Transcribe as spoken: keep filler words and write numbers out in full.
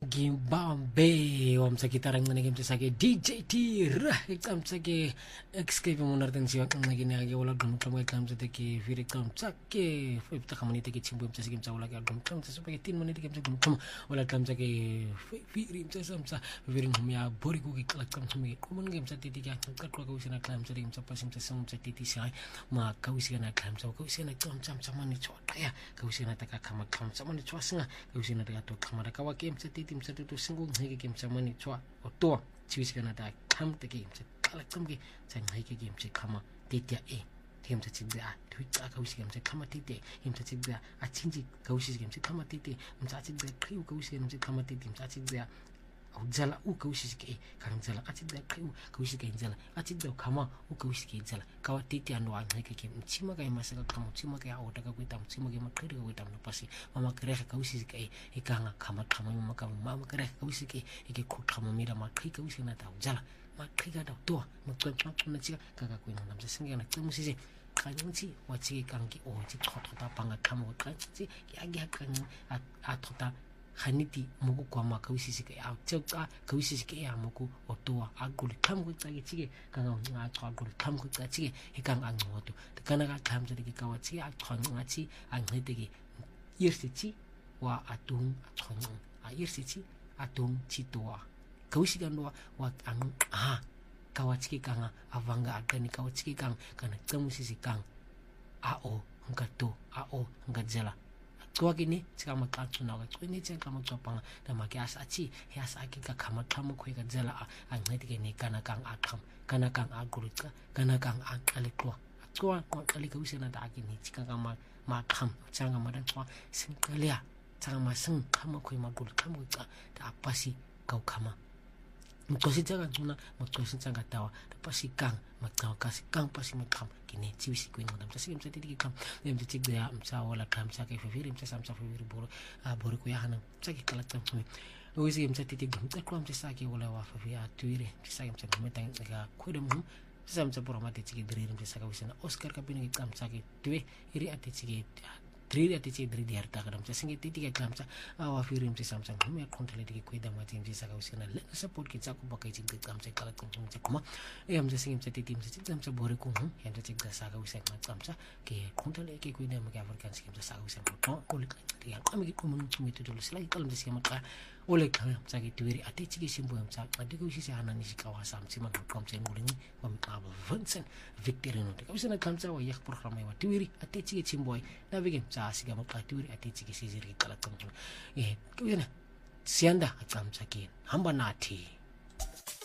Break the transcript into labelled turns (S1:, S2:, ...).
S1: Gimbambe wamsakitara ngene kemsake D J T ra ikamsake escape monarten siwa ngene ake wala dum tamo ikamsate ke vire kamsake fepta kamunite ke chimbo msake kimsa wala ke dum tamo sepake tin monite kemsake dum tamo wala kamsake vire msamsa vire ngumya bori ku ke kamsame kumun kemsate tika katwa ka usina kamsate kimsa pasimsa samsa titi sai ma ka usina kamsa ka usina kamsa samani chota ya ka usina taka kama kamsa mani chwasinga ka usina taka to kamara ka wake msate tim satu tu singgung hege game samani chwa oto chiwis kana da kam te game se kala kamge sang hege game se kama tetia e game se chibda twika ka usi game se kama tete game se chibda a chinji ka usi game se kama tete msa chibda kriu ka usi game se kama tete msa chibda ujala u ka usi ke kan jala a chibda kriu ka usi ke jala a chibda kama u ka usi ke jala ka tete ando a hege game chima ka masaka kama chima ka ota ka kuita chima ka makri ka kuita no pasi mama kre ka usi ke ikanga kama kama mama ka mama kre ka usi ke ike khutama mira makri ka usi na ta ujala makri ka da to matswa tsuna tsika ka ka kuina namse singena tsemusise kanyi wachi kangi o chi thotha panga khamo kanchi ya gya kan a thota khaniti muku kwa makawisi ke a tsoka kawisi ke ya muku otoa aguli khamgo tsake chike kanga nga tswa aguli khamgo tsake chike ikanga ngoto kana ka khamse ke kawa chi a thonga chi a ngete ke yirsichi wa atung thonga a yirsichi atung chitoa kawisi kanwa wa ang ha kawa chike kanga avanga akani kawa chike kanga kana tsamusisi kanga a o ngato a o ngajala kwa kini tsika makatsu na ka tswini tsen kama tsopanga da maki asachi he asaki ka kama kama khwe ka jela a ngeti ke ne kana kang akham kana kang agulutsa kana kang aqalekwa tswa kwa qali ka usena da akini tsika kama makham tsanga madan tswa sinqalia tsanga masing kama khwe magul kama tsa da pasi ka kama mtsosi tsanga tsuna mtsosi tsanga tawa da pasi kang matsawa kasi kang pasi makham kini chiwisi kwinga mtsa sim tsa tiki kam em tsi gya mtsa wala kam sa ke feviri mtsa samsa feviri boro a boro ko yahana mtsa ki kala tsam tsumi oisi mtsa titi mtsa kwa mtsa sa ke wala wa feviri a tuire mtsa mtsa meta ga kwedem hum mtsa mtsa boro mate tiki drir mtsa sa ka wisana Oscar ka bini kam sa ke tuwe iri ate tiki drir ate tiki drir diar ta kadam mtsa singi titi ka kam sa a wa feviri mtsa samsa hum ya kontale tiki kweda mate mtsa sa ka wisana le support ki tsa ko bakai tiki kam sa kala tsam mtsa kuma e mtsa singi mtsa titi mtsa mtsa boro ko hum ya mtsa tiki sa ka wisana mtsa ke kontale ke kweda ma ka african skim mtsa sa ka wisana to ko le ya kami ko mun tumi to lo sila kalam mtsa ma ka ole ka mtsa ki tuiri ate tiki simbo mtsa ade ko shi sa hanani shi ka wa sam mtsa ma ko mtsa ngulingi wa mtsa Vincent Victorino ka wisana kamsa wa yak programa wa tuiri ate tiki simbo na bigem mtsa siga ma ka tuiri ate tiki sisiri kala tsam e ko yana sianda atsamsa ke hamba nati